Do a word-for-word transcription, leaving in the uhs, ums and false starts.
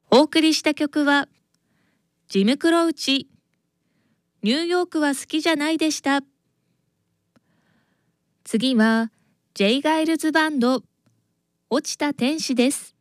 お送りした曲はジム・クロウチ、ニューヨークは好きじゃないでした。次は J. ガイルズバンド、落ちた天使です。